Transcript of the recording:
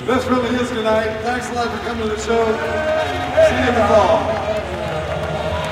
This really is tonight. Thanks a lot for coming to the show. See you in the fall.